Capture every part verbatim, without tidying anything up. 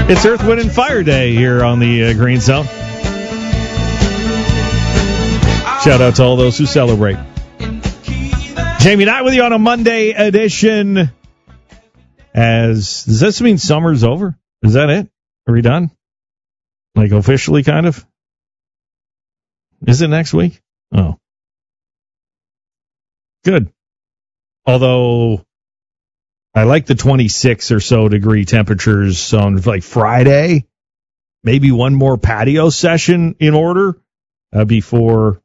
It's Earth, Wind, and Fire Day here on the uh, Green Zone. Shout out to all those who celebrate. Jamie Knight with you on a Monday edition. As does this mean summer's over? Is that it? Are we done? Like officially, kind of? Is it next week? Oh. Good. Although I like the twenty-six or so degree temperatures on like Friday. Maybe one more patio session in order uh, before,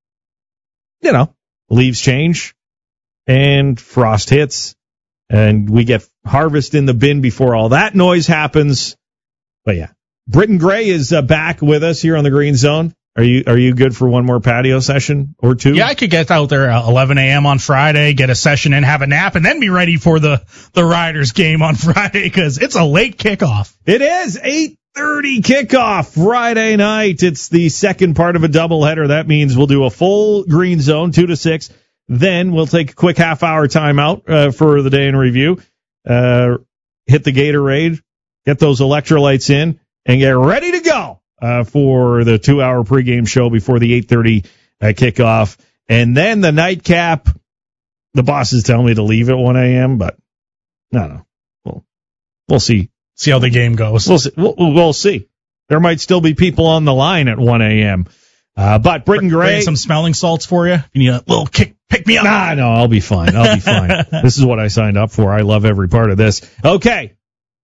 you know, leaves change and frost hits and we get harvest in the bin before all that noise happens. But yeah, Britton Gray is uh, back with us here on the Green Zone. Are you are you good for one more patio session or two? Yeah, I could get out there at eleven a.m. on Friday, get a session in, have a nap, and then be ready for the, the Riders game on Friday because it's a late kickoff. It is eight thirty kickoff Friday night. It's the second part of a doubleheader. That means we'll do a full Green Zone, two to six. Then we'll take a quick half-hour timeout uh, for the day in review, uh, hit the Gatorade, get those electrolytes in, and get ready to go. Uh, for the two-hour pregame show before the eight thirty uh, kickoff. And then the nightcap, the bosses tell me to leave at one a.m., but no, no. We'll, we'll see. See how the game goes. We'll see. We'll, we'll see. There might still be people on the line at one a.m. Uh, but Britton Gray. Bring some smelling salts for you. You need a little kick, pick me up. Nah, no, I'll be fine. I'll be fine. This is what I signed up for. I love every part of this. Okay.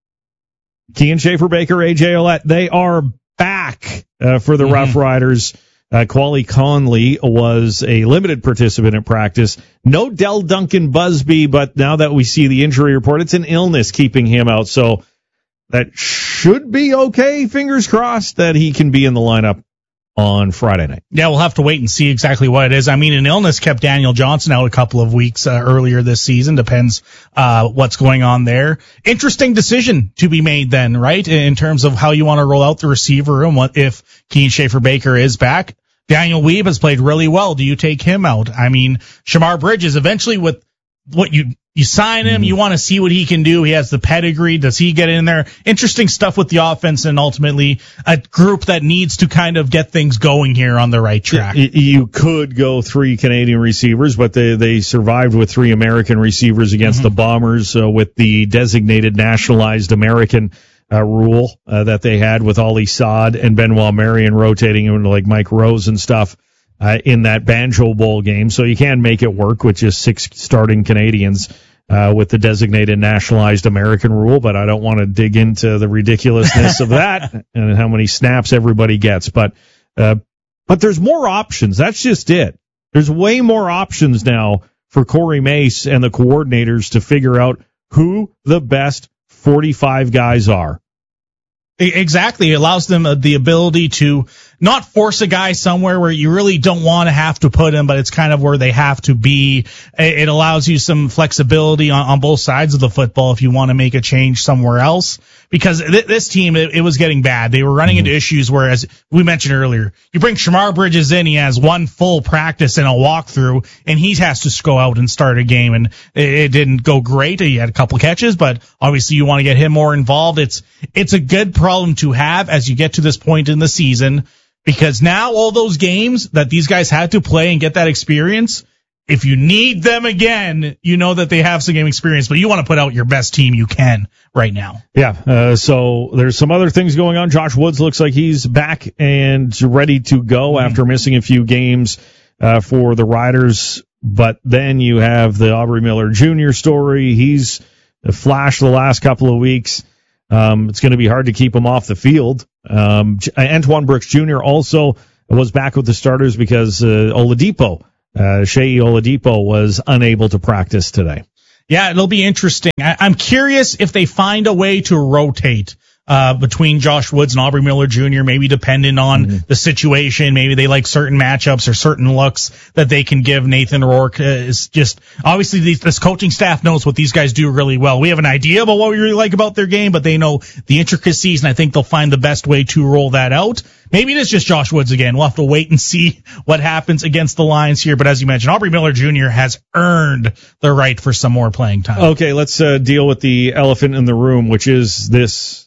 Kian Schaefer-Baker, A J Olette, they are back uh, for the mm-hmm. Rough Riders. Uh, Quali Conley was a limited participant at practice. No Del Duncan Busby, but now that we see the injury report, it's an illness keeping him out. So that should be okay. Fingers crossed that he can be in the lineup on Friday night. Yeah, we'll have to wait and see exactly what it is. I mean, an illness kept Daniel Johnson out a couple of weeks uh, earlier this season. Depends uh what's going on there. Interesting decision to be made then, right, in terms of how you want to roll out the receiver room. What if Kian Schaefer-Baker is back? Daniel Weeb has played really well. Do you take him out? I mean, Shamar Bridges, eventually with what you You sign him, you want to see what he can do. He has the pedigree. Does he get in there? Interesting stuff with the offense and ultimately a group that needs to kind of get things going here on the right track. You could go three Canadian receivers, but they, they survived with three American receivers against mm-hmm. the Bombers uh, with the designated nationalized American uh, rule uh, that they had with Ollie Saad and Benoit Marion rotating into like Mike Rose and stuff. Uh, in that Banjo Bowl game, so you can make it work with just six starting Canadians uh, with the designated nationalized American rule, but I don't want to dig into the ridiculousness of that and how many snaps everybody gets. But uh, but there's more options. That's just it. There's way more options now for Corey Mace and the coordinators to figure out who the best forty-five guys are. Exactly. It allows them the ability to not force a guy somewhere where you really don't want to have to put him, but it's kind of where they have to be. It allows you some flexibility on, on both sides of the football if you want to make a change somewhere else. Because th- this team, it, it was getting bad. They were running mm-hmm. into issues where, as we mentioned earlier, you bring Shamar Bridges in, he has one full practice and a walkthrough, and he has to go out and start a game. And it, it didn't go great. He had a couple catches, but obviously you want to get him more involved. It's it's a good problem to have as you get to this point in the season, because now all those games that these guys had to play and get that experience, if you need them again, you know that they have some game experience, but you want to put out your best team you can right now. Yeah, uh, so there's some other things going on. Josh Woods looks like he's back and ready to go mm-hmm. after missing a few games uh, for the Riders. But then you have the Aubrey Miller Junior story. He's flashed the last couple of weeks. Um, it's going to be hard to keep him off the field. Um, Antoine Brooks Junior also was back with the starters because uh, Oladipo Uh, Shea Oladipo was unable to practice today. Yeah, it'll be interesting. I, I'm curious if they find a way to rotate uh between Josh Woods and Aubrey Miller Junior, maybe depending on mm-hmm. the situation. Maybe they like certain matchups or certain looks that they can give. Nathan Rourke uh, is just, obviously these, this coaching staff knows what these guys do really well. We have an idea about what we really like about their game, but they know the intricacies, and I think they'll find the best way to roll that out. Maybe it is just Josh Woods again. We'll have to wait and see what happens against the Lions here. But as you mentioned, Aubrey Miller Junior has earned the right for some more playing time. Okay, let's uh, deal with the elephant in the room, which is this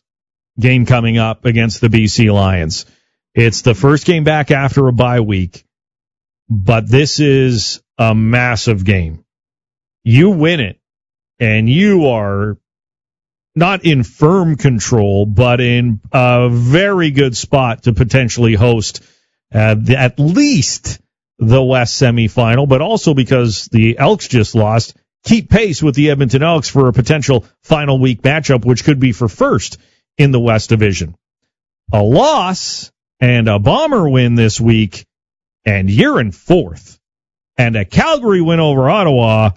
game coming up against the B C Lions. It's the first game back after a bye week, but this is a massive game. You win it, and you are not in firm control, but in a very good spot to potentially host uh, the, at least the West semifinal, but also because the Elks just lost, keep pace with the Edmonton Elks for a potential final week matchup, which could be for first in the West Division. A loss and a Bomber win this week, and you're in fourth. And a Calgary win over Ottawa,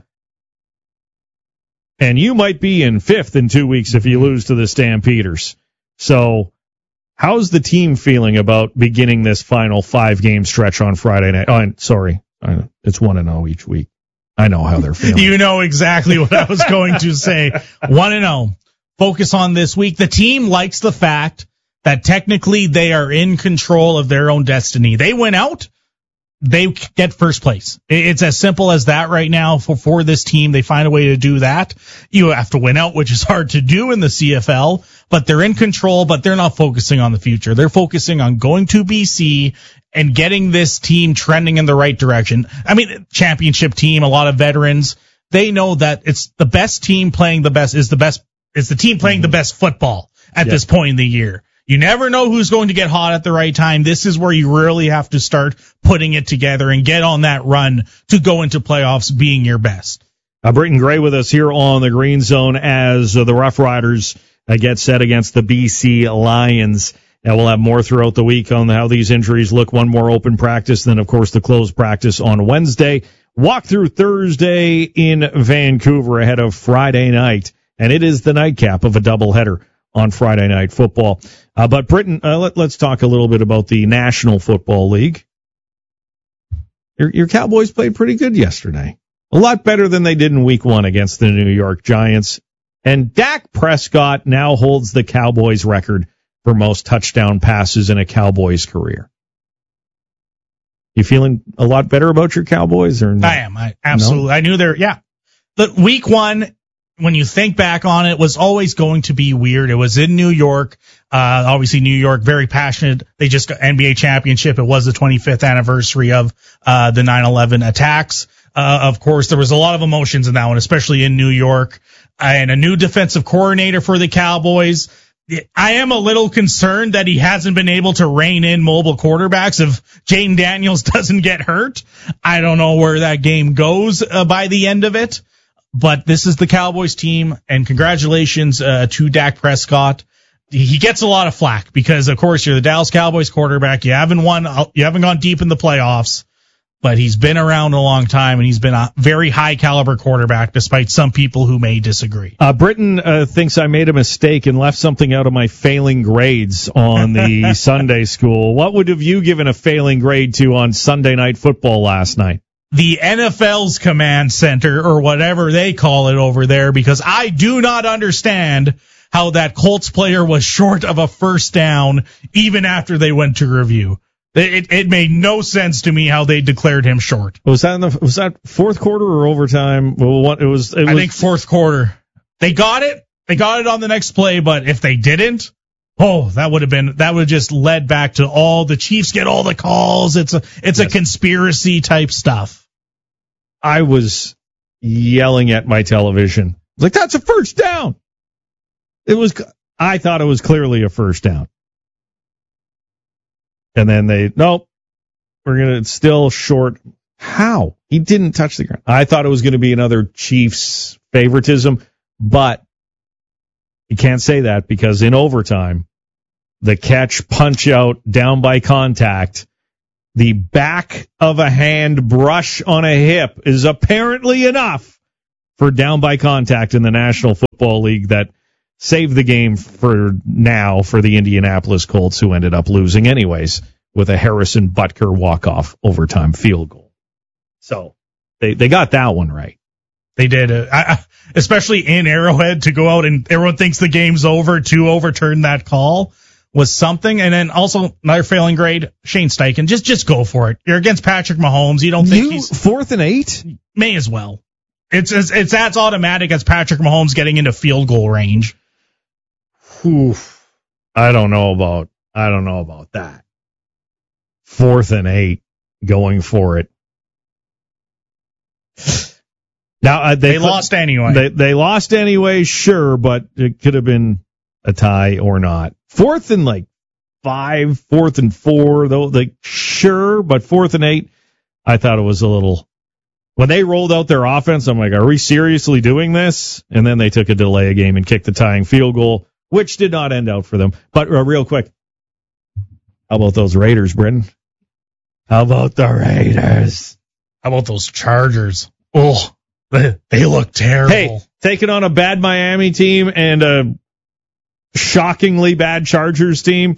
and you might be in fifth in two weeks if you lose to the Stampeders. So how's the team feeling about beginning this final five-game stretch on Friday night? Oh, sorry, it's one and oh each week. I know how they're feeling. You know exactly what I was going to say. one and oh. Focus on this week. The team likes the fact that technically they are in control of their own destiny. They win out, they get first place. It's as simple as that right now for, for this team. They find a way to do that. You have to win out, which is hard to do in the C F L, but they're in control, but they're not focusing on the future. They're focusing on going to B C and getting this team trending in the right direction. I mean, championship team, a lot of veterans, they know that it's the best team playing the best is the best, is the team playing the best football at yep. this point in the year. You never know who's going to get hot at the right time. This is where you really have to start putting it together and get on that run to go into playoffs being your best. Uh, Britton Gray with us here on the Green Zone as uh, the Rough Riders uh, get set against the B C Lions. And we'll have more throughout the week on how these injuries look. One more open practice, then, of course, the closed practice on Wednesday. Walk through Thursday in Vancouver ahead of Friday night. And it is the nightcap of a doubleheader on Friday Night Football. Uh, but, Britton, uh, let, let's talk a little bit about the National Football League. Your, your Cowboys played pretty good yesterday. A lot better than they did in week one against the New York Giants. And Dak Prescott now holds the Cowboys record for most touchdown passes in a Cowboys career. You feeling a lot better about your Cowboys? Or no? I am. I absolutely. No? I knew they're, yeah. The week one, when you think back on it, was always going to be weird. It was in New York. Uh, obviously New York, very passionate. They just got N B A championship. It was the twenty-fifth anniversary of, uh, the nine eleven attacks. Uh, of course, there was a lot of emotions in that one, especially in New York, and a new defensive coordinator for the Cowboys. I am a little concerned that he hasn't been able to rein in mobile quarterbacks if Jaden Daniels doesn't get hurt. I don't know where that game goes uh, by the end of it, but this is the Cowboys team, and congratulations uh, to Dak Prescott. He gets a lot of flack because, of course, you're the Dallas Cowboys quarterback. You haven't won, you haven't gone deep in the playoffs, but he's been around a long time, and he's been a very high-caliber quarterback, despite some people who may disagree. Uh, Britton uh, thinks I made a mistake and left something out of my failing grades on the Sunday school. What would have you given a failing grade to on Sunday Night Football last night? The N F L's command center, or whatever they call it over there, because I do not understand how that Colts player was short of a first down even after they went to review. It, it made no sense to me how they declared him short. Was that in the, was that fourth quarter or overtime? Well, what it was, it I was, think fourth quarter. They got it. They got it on the next play, but if they didn't, oh, that would have been, that would have just led back to all the Chiefs get all the calls. It's a, it's yes. a conspiracy type stuff. I was yelling at my television. Like, that's a first down. It was, I thought it was clearly a first down. And then they, nope, we're going to, it's still short. How? He didn't touch the ground. I thought it was going to be another Chiefs favoritism, but you can't say that because in overtime, the catch, punch out, down by contact, the back of a hand brush on a hip is apparently enough for down by contact in the National Football League that saved the game for now for the Indianapolis Colts, who ended up losing anyways with a Harrison Butker walk-off overtime field goal. So they they got that one right. They did, uh, I, especially in Arrowhead, to go out and everyone thinks the game's over, to overturn that call was something. And then also another failing grade, Shane Steichen. Just just go for it. You're against Patrick Mahomes. You don't think you, he's fourth and eight? May as well. It's it's, it's as automatic as Patrick Mahomes getting into field goal range. Oof. I don't know about, I don't know about that. Fourth and eight, going for it. Now uh, they, they lost anyway. They, they lost anyway, sure, but it could have been a tie or not. Fourth and like five, fourth and four, though, like sure, but fourth and eight, I thought it was a little. When they rolled out their offense, I'm like, are we seriously doing this? And then they took a delay a game and kicked the tying field goal, which did not end out for them. But uh, real quick, how about those Raiders, Britton? How about the Raiders? How about those Chargers? Oh, they, they look terrible. Hey, taking on a bad Miami team and a shockingly bad Chargers team.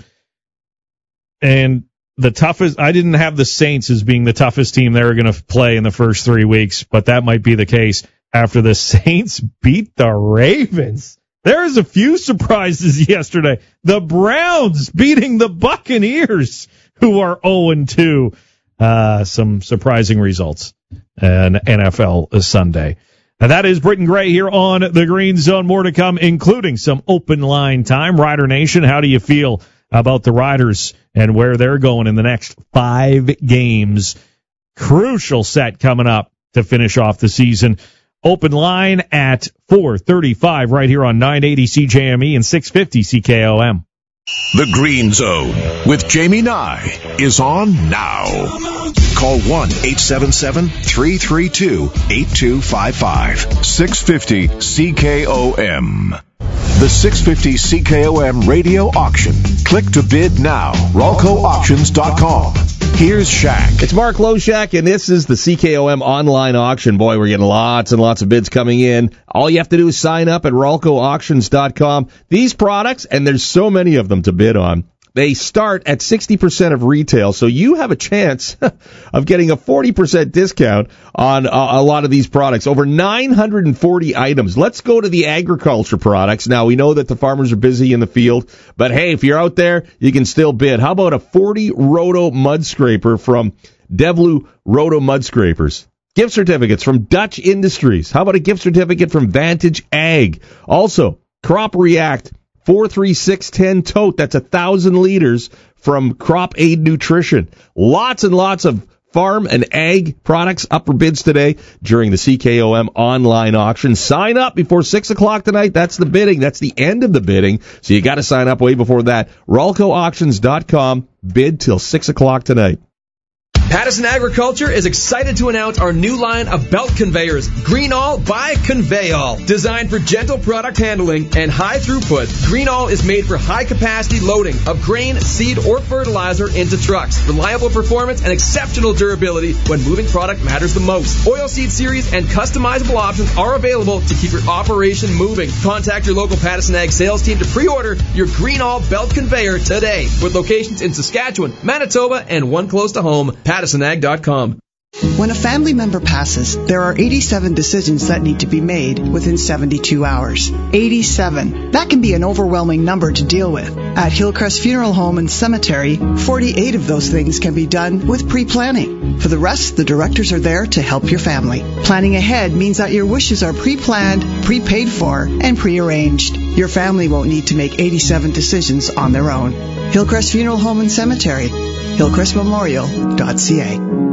And the toughest, I didn't have the Saints as being the toughest team they were going to play in the first three weeks, but that might be the case after the Saints beat the Ravens. There's a few surprises yesterday. The Browns beating the Buccaneers, who are oh and two. Uh, some surprising results. An N F L Sunday. And that is Britton Gray here on the Green Zone. More to come, including some open line time. Rider Nation, how do you feel about the Riders and where they're going in the next five games? Crucial set coming up to finish off the season. Open line at four thirty-five right here on nine eighty C J M E and six fifty C K O M. The Green Zone with Jamie Nye is on now. Call one eight seven seven, three three two, eight two five five. six fifty C K O M. The six fifty C K O M radio auction. Click to bid now. Ralco Auctions dot com. Here's Shaq. It's Mark Loshak, and this is the C K O M online auction. Boy, we're getting lots and lots of bids coming in. All you have to do is sign up at Ralco Auctions dot com. These products, and there's so many of them to bid on, they start at sixty percent of retail, so you have a chance of getting a forty percent discount on a, a lot of these products. Over nine hundred forty items. Let's go to the agriculture products. Now, we know that the farmers are busy in the field, but hey, if you're out there, you can still bid. How about a forty Roto mud scraper from Devlu Roto Mud Scrapers? Gift certificates from Dutch Industries. How about a gift certificate from Vantage Ag? Also, Crop React four three six ten tote. That's a thousand liters from Crop Aid Nutrition. Lots and lots of farm and ag products up for bids today during the C K O M online auction. Sign up before six o'clock tonight. That's the bidding. That's the end of the bidding. So you got to sign up way before that. Ralco Auctions dot com. Bid till six o'clock tonight. Pattison Agriculture is excited to announce our new line of belt conveyors, Greenall by Conveyall. Designed for gentle product handling and high throughput, Greenall is made for high-capacity loading of grain, seed, or fertilizer into trucks. Reliable performance and exceptional durability when moving product matters the most. Oilseed series and customizable options are available to keep your operation moving. Contact your local Pattison Ag sales team to pre-order your Greenall belt conveyor today, with locations in Saskatchewan, Manitoba, and one close to home. Pattison Ag dot com. When a family member passes, there are eighty-seven decisions that need to be made within seventy-two hours. eighty-seven. That can be an overwhelming number to deal with. At Hillcrest Funeral Home and Cemetery, forty-eight of those things can be done with pre-planning. For the rest, the directors are there to help your family. Planning ahead means that your wishes are pre-planned, pre-paid for, and pre-arranged. Your family won't need to make eighty-seven decisions on their own. Hillcrest Funeral Home and Cemetery, hillcrest memorial dot c a.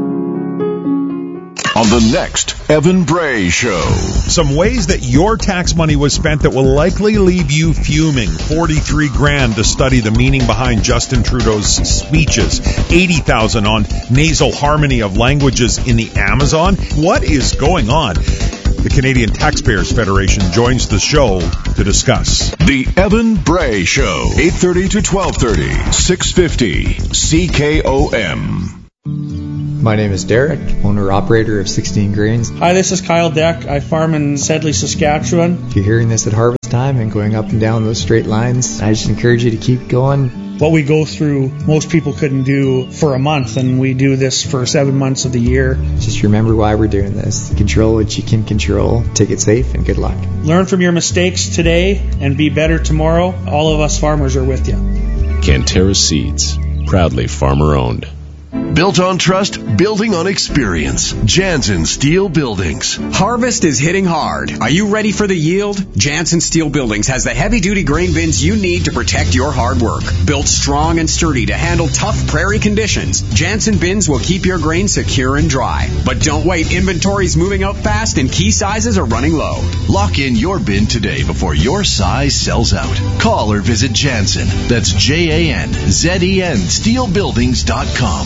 On the next Evan Bray Show. Some ways that your tax money was spent that will likely leave you fuming. forty-three grand to study the meaning behind Justin Trudeau's speeches. eighty thousand on nasal harmony of languages in the Amazon. What is going on? The Canadian Taxpayers Federation joins the show to discuss. The Evan Bray Show. eight thirty to twelve thirty. six fifty C K O M. My name is Derek, owner-operator of sixteen Grains. Hi, this is Kyle Deck. I farm in Sedley, Saskatchewan. If you're hearing this at harvest time and going up and down those straight lines, I just encourage you to keep going. What we go through, most people couldn't do for a month, and we do this for seven months of the year. Just remember why we're doing this. Control what you can control. Take it safe, and good luck. Learn from your mistakes today and be better tomorrow. All of us farmers are with you. Cantera Seeds, proudly farmer-owned. Built on trust, building on experience. Jansen Steel Buildings. Harvest is hitting hard. Are you ready for the yield? Jansen Steel Buildings has the heavy-duty grain bins you need to protect your hard work. Built strong and sturdy to handle tough prairie conditions, Jansen bins will keep your grain secure and dry. But don't wait. Inventory's moving out fast and key sizes are running low. Lock in your bin today before your size sells out. Call or visit Jansen. That's J A N Z E N steel buildings dot com.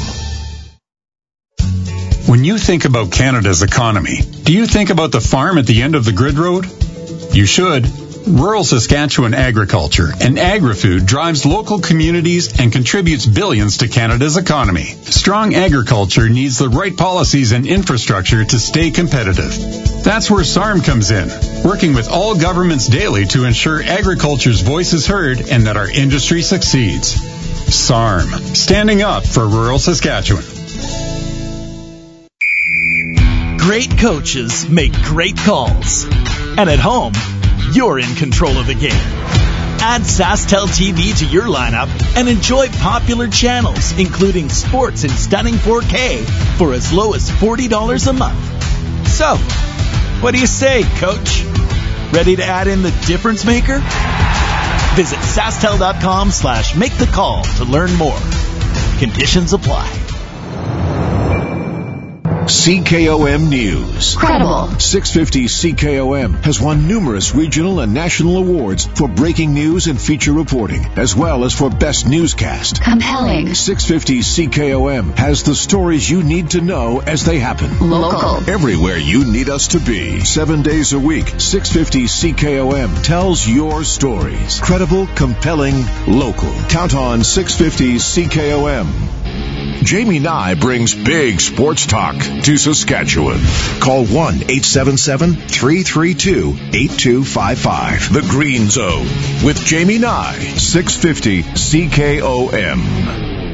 When you think about Canada's economy, do you think about the farm at the end of the grid road? You should. Rural Saskatchewan agriculture and agri-food drives local communities and contributes billions to Canada's economy. Strong agriculture needs the right policies and infrastructure to stay competitive. That's where S A R M comes in, working with all governments daily to ensure agriculture's voice is heard and that our industry succeeds. S A R M, standing up for rural Saskatchewan. Great coaches make great calls. And at home, you're in control of the game. Add SaskTel T V to your lineup and enjoy popular channels, including sports in stunning four K for as low as forty dollars a month. So, what do you say, Coach? Ready to add in the difference maker? Visit SaskTel.com slash make the call to learn more. Conditions apply. C K O M News. Credible. six fifty C K O M has won numerous regional and national awards for breaking news and feature reporting, as well as for best newscast. Compelling. six fifty C K O M has the stories you need to know as they happen. Local. Everywhere you need us to be. Seven days a week, six fifty C K O M tells your stories. Credible, compelling, local. Count on six fifty C K O M. Jamie Nye brings big sports talk to Saskatchewan. Call one eight seven seven, three three two, eight two five five. The Green Zone with Jamie Nye, six fifty C K O M.